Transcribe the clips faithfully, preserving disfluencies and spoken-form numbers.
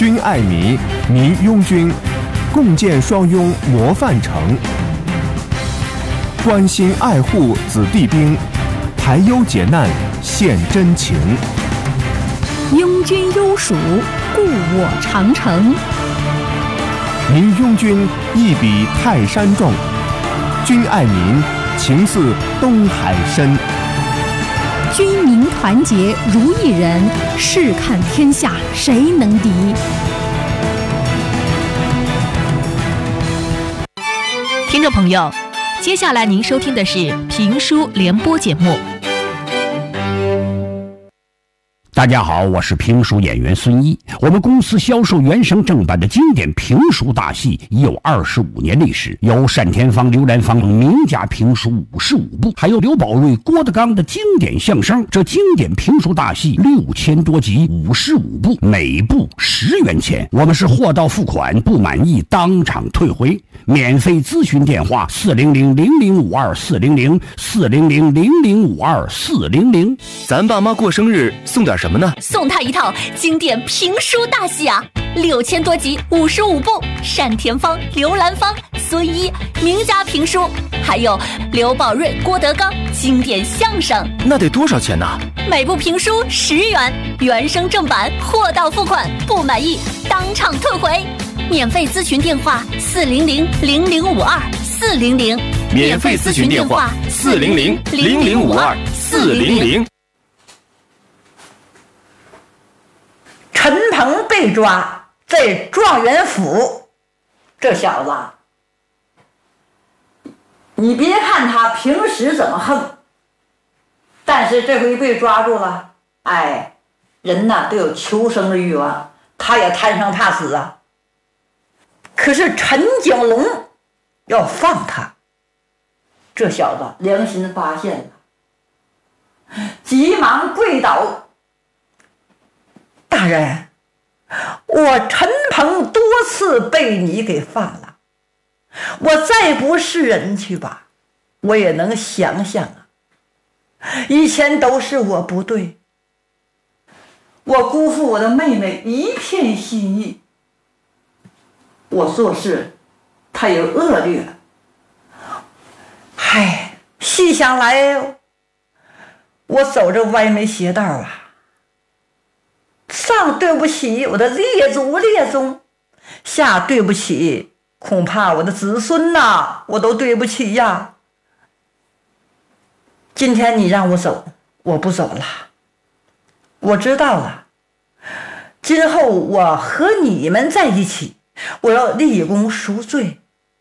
君爱民，民拥军，共建双拥模范城。关心爱护子弟兵，排忧解难献真情。 拥军优属，故我长城。 民拥军，一比泰山重；君爱民，情似东海深。 军民团结如一人，试看天下谁能敌？ 听众朋友，接下来您收听的是评书联播节目。 大家好，我是评书演员孙一。我们公司销售原声正版的经典评书大戏已有二十五年历史，有单田芳、刘兰芳名家评书五十五部，还有刘宝瑞、郭德纲的经典相声。这经典评书大戏六千多集，五十五部，每部十元钱。我们是货到付款，不满意当场退回。免费咨询电话：四零零零零五二四零零四零零零零五二四零零。 咱爸妈过生日送点什么呢？ 送他一套经典评书大戏啊，六千多集，五十五部，单田芳、刘兰芳、孙一名家评书，还有刘宝瑞、郭德纲经典相声。 那得多少钱呢？ 每部评书十元，原声正版，货到付款，不满意当场退回。免费咨询电话：四零零零零五二四零零。 免费咨询电话：四零零零零五二四零零。 陈鹏被抓在状元府，这小子，你别看他平时怎么横，但是这回被抓住了，哎，人呐都有求生的欲望，他也贪生怕死啊。可是陈景龙要放他，这小子良心发现了，急忙跪倒。大人，我陈鹏多次被你给放了，我再不是人去吧，我也能想想啊，以前都是我不对，我辜负我的妹妹一片心意，我做事太有恶劣，唉，细想来，我走着歪门邪道啊，上对不起我的列祖列宗，下对不起恐怕我的子孙呐、啊，我都对不起呀。今天你让我走，我不走了，我知道了，今后我和你们在一起，我要立功赎罪。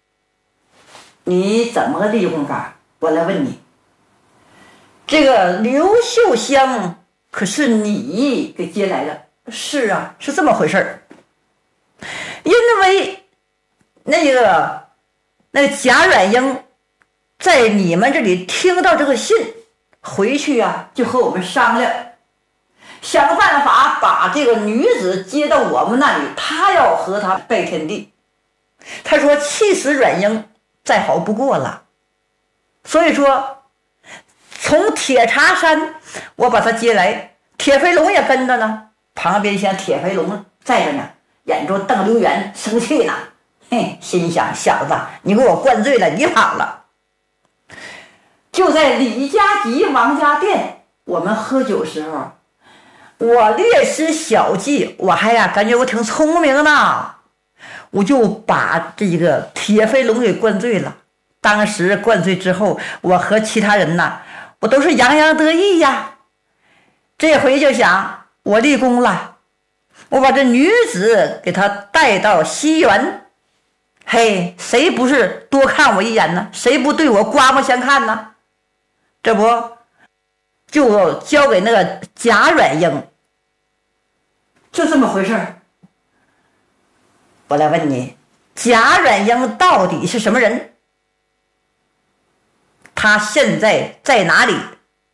你怎么个立功法？我来问你，这个刘秀香可是你给接来的？是啊，是这么回事儿。因为那个那个贾软英在你们这里听到这个信，回去啊就和我们商量，想办法把这个女子接到我们那里，他要和她拜天地。他说气死软英再好不过了，所以说从铁茶山我把他接来，铁飞龙也跟着呢，旁边像铁飞龙在这呢，眼中瞪溜圆，生气呢。嘿，心想小子，你给我灌醉了，你跑了。就在李家集王家店，我们喝酒时候，我略施小计，我还呀感觉我挺聪明呢，我就把这个铁飞龙给灌醉了。当时灌醉之后，我和其他人呐，我都是洋洋得意呀。这回就想我立功了，我把这女子给她带到西园，嘿，谁不是多看我一眼呢？谁不对我刮目相看呢？这不就交给那个贾软英，就这么回事儿。我来问你，贾软英到底是什么人？他现在在哪里？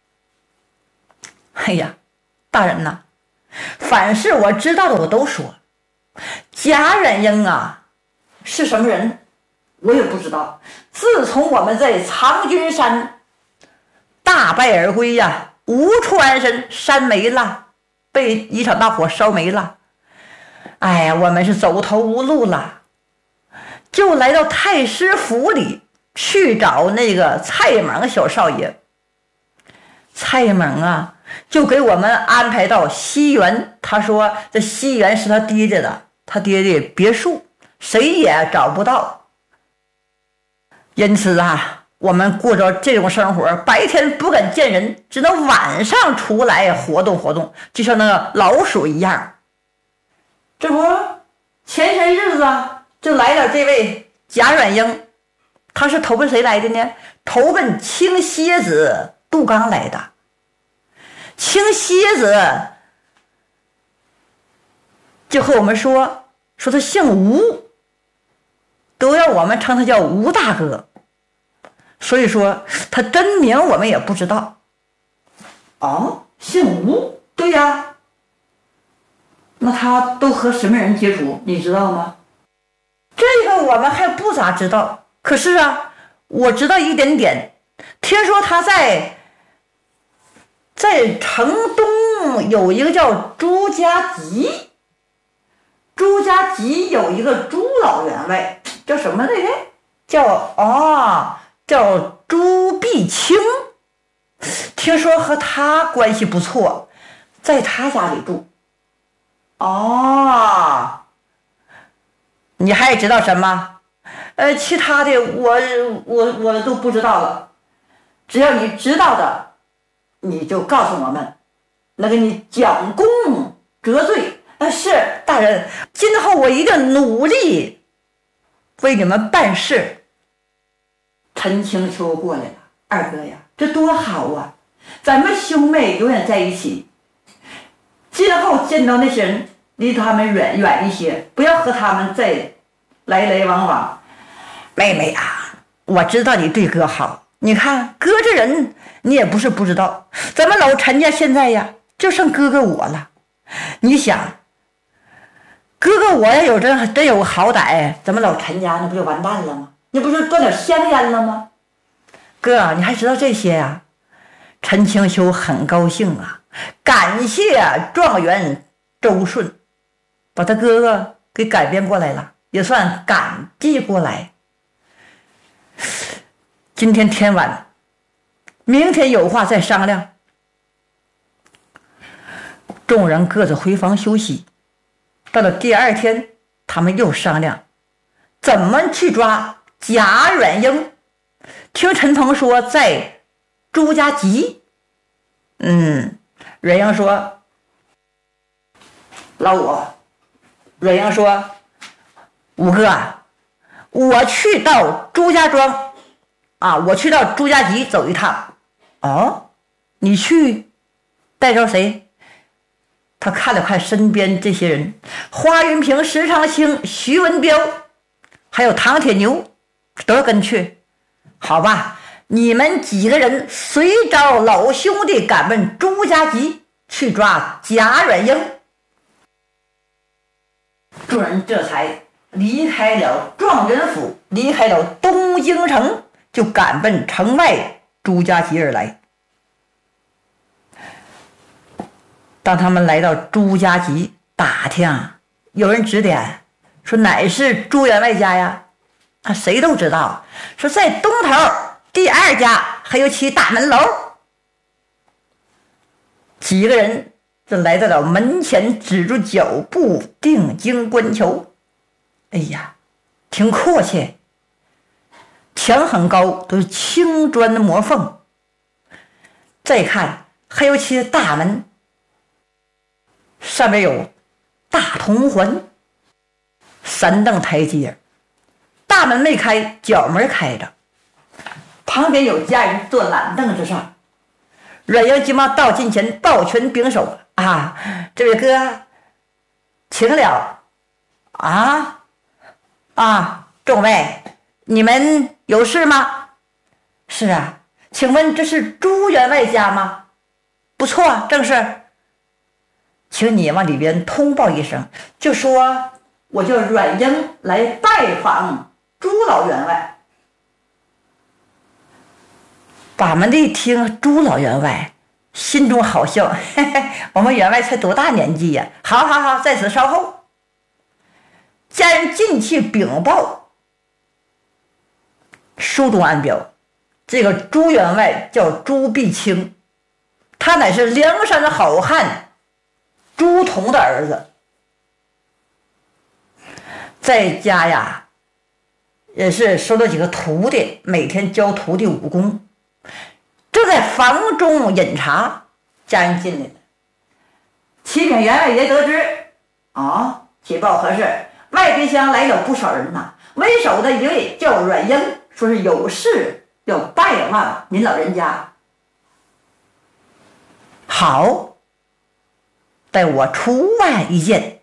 哎呀，大人呐，凡是我知道的我都说。贾软英啊是什么人我也不知道，自从我们在长君山大败而归呀、啊，无处安身，山没了，被一场大火烧没了。 哎呀，我们是走投无路了，就来到太师府里去找那个蔡猛小少爷。蔡猛啊，就给我们安排到西园，他说这西园是他爹爹的，他爹爹别墅，谁也找不到。因此啊，我们过着这种生活，白天不敢见人，只能晚上出来活动活动，就像那个老鼠一样。这不前些日子啊，就来了这位贾软英，他是投奔谁来的呢？投奔青蝎子杜刚来的。青蝎子就和我们说说他姓吴，都要我们称他叫吴大哥，所以说他真名我们也不知道。哦，姓吴，对呀。那他都和什么人接触，你知道吗？这个我们还不咋知道，可是啊，我知道一点点。听说他在在城东有一个叫朱家集，朱家集有一个朱老员外，叫什么来着？叫哦，叫朱碧清。听说和他关系不错，在他家里住。哦，你还知道什么？呃，其他的我我我都不知道了。只要你知道的，你就告诉我们，那给你讲功折罪。呃，是大人，今后我一定努力为你们办事。陈清秋过来了，二哥呀，这多好啊！咱们兄妹永远在一起。今后见到那些人，离他们远远一些，不要和他们再来来往往。妹妹啊，我知道你对哥好，你看哥这人你也不是不知道，咱们老陈家现在呀就剩哥哥我了。你想哥哥我要有真真有好歹，咱们老陈家那不就完蛋了吗？你不是断点香烟了吗？哥，你还知道这些呀？陈清秋很高兴啊，感谢状元周顺把他哥哥给改变过来了，也算感激过来。今天天晚，明天有话再商量。众人各自回房休息。到了第二天，他们又商量怎么去抓贾软英。听陈鹏说在朱家集。嗯，软英说，老五，软英说，五哥，我去到朱家庄啊，我去到朱家集走一趟。哦，你去带着谁？他看了看身边这些人，花云平、石长青、徐文彪还有唐铁牛都要跟去。好吧，你们几个人随着老兄弟赶奔朱家集去抓贾软英。众人这才离开了状元府，离开了东京城，就赶奔城外朱家集而来。当他们来到朱家集打听，有人指点说哪是朱员外家呀？啊，谁都知道，说在东头第二家还有起大门楼。几个人就来到了门前，止住脚步，定睛观瞧。哎呀，挺阔气，墙很高，都是青砖的磨缝。再看还有起大门，上面有大铜环，三蹬台阶，大门没开，角门开着，旁边有家人坐懒凳子上。阮英急忙到近前，抱拳拱手：“啊，这位哥，请了。啊啊，众位，你们有事吗？是啊，请问这是朱员外家吗？不错，正是。请你往里边通报一声，就说我叫阮英，来拜访朱老员外。”把门的一听朱老员外，心中好笑，嘿嘿，我们员外才多大年纪呀？好好好，在此稍后。 家人进去禀报，书中暗表，这个朱员外叫朱必清，他乃是梁山的好汉朱仝的儿子，在家呀也是收了几个徒弟，每天教徒弟武功。正在房中饮茶，家人进来了。启禀员外爷得知，啊，启报何事？外边厢来了不少人呐，为首的一位叫阮英，说是有事要拜望您老人家。好，待我出外一见。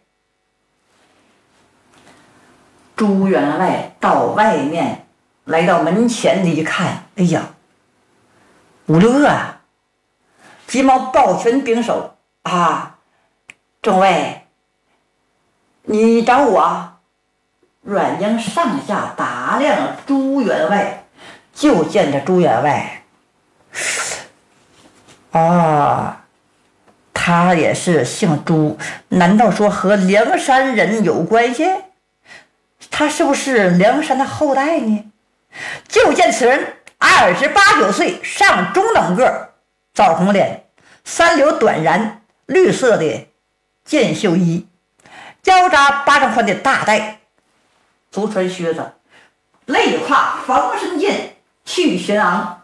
朱员外到外面，来到门前一看，哎呀，五六个啊！急忙抱拳拱手啊，众位，你找我？阮英上下打量朱员外，就见着朱员外，啊，他也是姓朱，难道说和梁山人有关系？他是不是梁山的后代呢？就见此人二十八九岁，上中等个，枣红脸，三绺短髯，绿色的箭袖衣，腰扎巴掌宽的大带，足穿靴子，肋挎防身剑，气轩昂。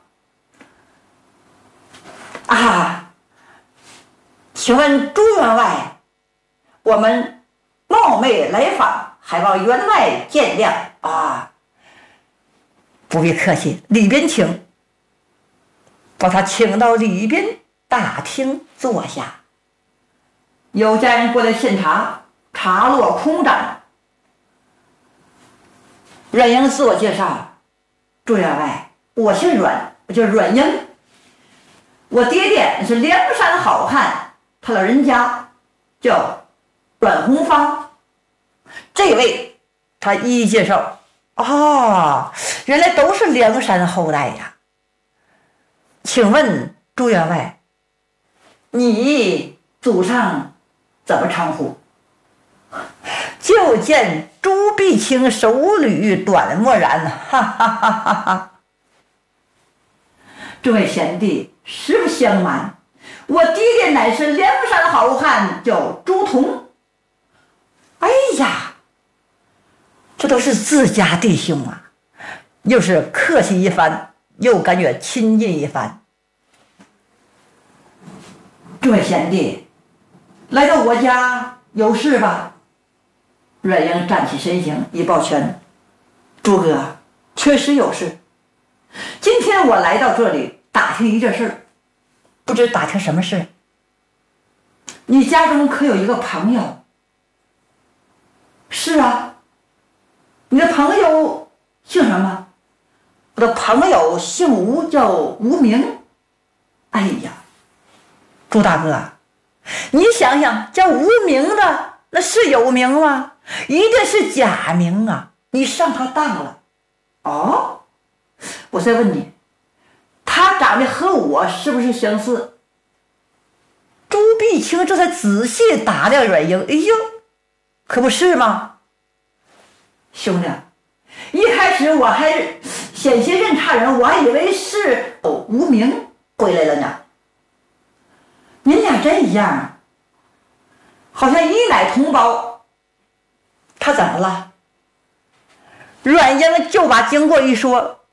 啊，请问朱员外，我们冒昧来访，还望员外见谅啊！不必客气，里边请。把他请到里边大厅坐下。有家人过来献茶，茶落空盏。阮英自我介绍：朱员外，我姓阮，我叫阮英。我爹爹是梁山好汉，他老人家叫阮红芳。这位他一一介绍，啊，原来都是梁山后代呀。请问朱员外，你祖上怎么称呼？就见朱必清手捋短墨髯，哈哈哈哈哈！这位贤弟，实不相瞒，我爹爹乃是梁山好汉，叫朱仝。哎呀，这都是自家弟兄啊，又是客气一番，又感觉亲近一番。这位贤弟，来到我家有事吧？阮英站起身形，一抱拳：朱哥，确实有事。今天我来到这里打听一件事，不知打听什么事？你家中可有一个朋友？是啊。你的朋友姓什么？我的朋友姓吴，叫吴明。哎呀，朱大哥，你想想，叫吴明的那是有名吗？一定是假名啊！你上他当了。哦，我再问你，他长得和我是不是相似？朱必清这才仔细打量阮英，哎呦，可不是吗？兄弟，一开始我还险些认差人，我还以为是哦吴明回来了呢。您俩真一样，好像一奶同胞。他怎么了？阮英就把经过一说，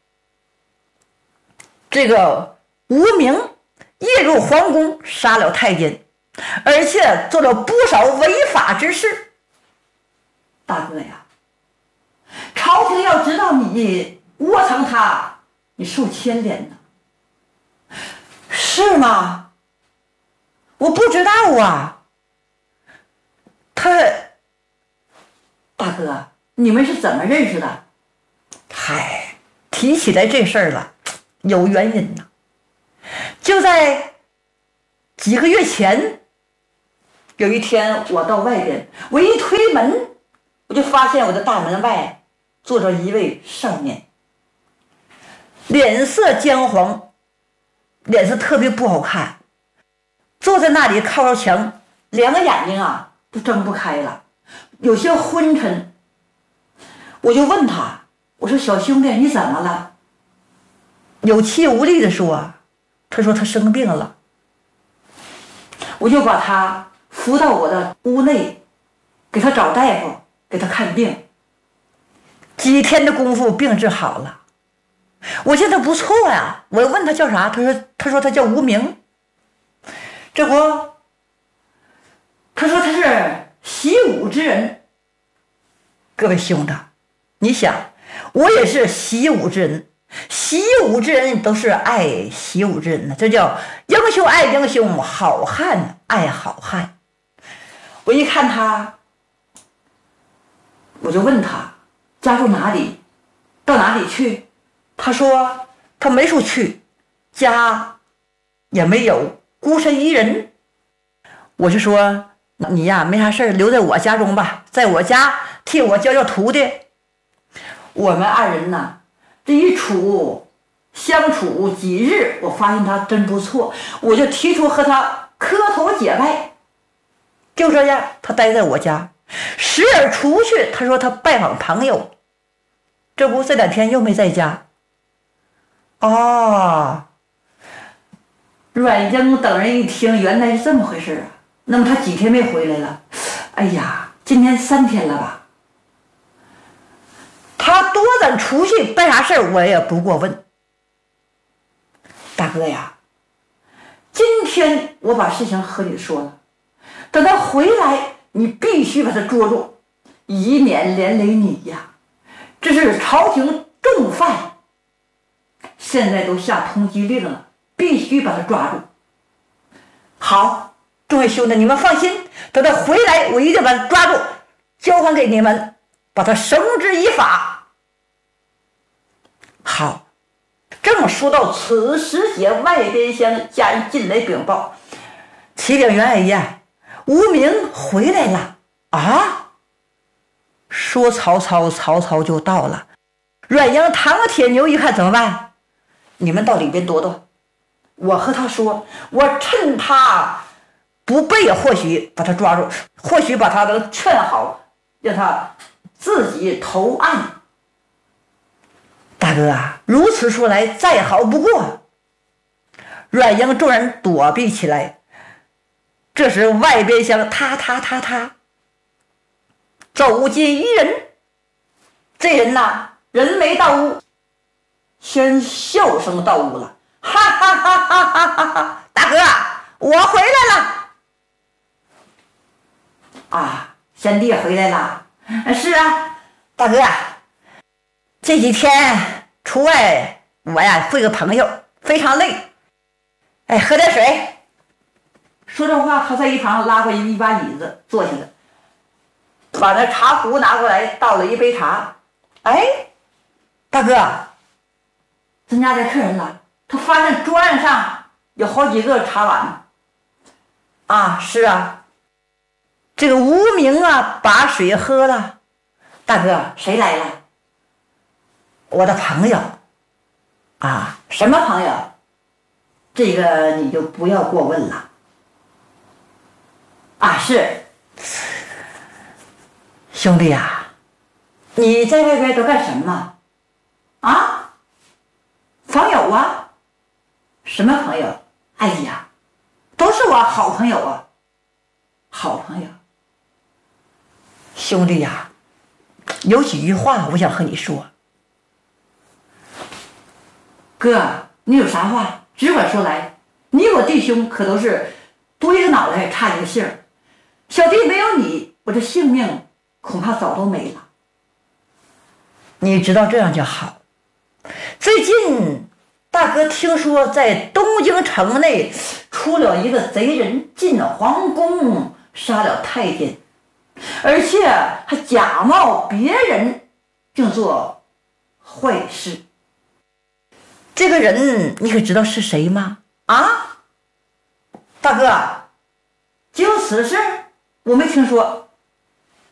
这个吴明夜入皇宫，杀了太监，而且做了不少违法之事。大哥呀，朝廷要知道你窝藏他，你受牵连呢。是吗？我不知道啊。他，大哥，你们是怎么认识的？嗨，提起来这事儿了，有原因呢。就在几个月前，有一天我到外边，我一推门，我就发现我的大门外坐着一位少年，脸色姜黄，脸色特别不好看，坐在那里靠着墙，两个眼睛啊都睁不开了，有些昏沉， 我就问他，我说小兄弟你怎么了？有气无力的说，他说他生病了。我就把他扶到我的屋内，给他找大夫，给他看病。几天的功夫，病治好了。我觉得不错呀，我问他叫啥，他说他说他叫无名。这不，他说他是习武之人。各位兄弟，你想，我也是习武之人，习武之人都是爱习武之人呢，这叫英雄爱英雄，好汉爱好汉。我一看他，我就问他家住哪里，到哪里去。他说他没处去，家也没有，孤身一人。我就说你呀没啥事留在我家中吧，在我家替我教教徒弟。我们二人呢这一处相处几日，我发现他真不错，我就提出和他磕头结拜。就这样他待在我家，时而出去，他说他拜访朋友。这不这两天又没在家。哦，阮英等人一听，原来是这么回事啊！那么他几天没回来了？哎呀，今天三天了吧？他多咱出去办啥事儿，我也不过问。大哥呀，今天我把事情和你说了，等他回来，你必须把他捉住，以免连累你呀！这是朝廷重犯。现在都下通缉令了，必须把他抓住。好，众位兄弟，你们放心，等他回来，我一定把他抓住，交还给你们，把他绳之以法。好，正说到此时节，外边乡家人进来禀报，启禀员外爷，无名回来了啊！说曹操，曹操就到了。阮英堂个铁牛一看怎么办？你们到里边躲躲，我和他说，我趁他不备，或许把他抓住，或许把他能劝好，让他自己投案。大哥啊，如此说来，再好不过。阮英众人躲避起来。这时外边厢踏踏踏踏走进一人，这人呐，人没到屋，先笑声到屋了，哈哈哈哈哈哈哈！大哥，我回来了。啊，贤弟回来了。是啊，大哥，这几天出外我呀会个朋友，非常累。哎，喝点水。说这话，他在一旁拉过一把椅子坐下了，把那茶壶拿过来倒了一杯茶。哎，大哥，咱家来客人了，他发现桌案上有好几个茶碗。啊，是啊，这个无名啊把水喝了。大哥，谁来了？我的朋友。啊，什么朋友？这个你就不要过问了。啊，是兄弟啊，你在外边都干什么？啊，朋友啊？什么朋友？哎呀，都是我好朋友啊，好朋友。兄弟呀，有几句话我想和你说。哥，你有啥话只管说来，你我弟兄可都是多一个脑袋差一个姓儿。小弟没有你，我这性命恐怕早都没了。你知道这样就好。最近大哥听说在东京城内出了一个贼人，进了皇宫杀了太监，而且还假冒别人竟做坏事。这个人你可知道是谁吗？啊，大哥，就此事我没听说。